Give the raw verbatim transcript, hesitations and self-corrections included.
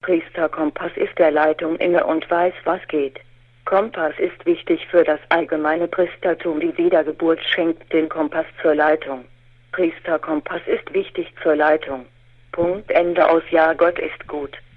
Priester Kompass ist der Leitung inne und weiß, was geht. Kompass ist wichtig für das allgemeine Priestertum. Die Wiedergeburt schenkt den Kompass zur Leitung. Priester Kompass ist wichtig zur Leitung. Punkt Ende aus. Ja, Gott ist gut.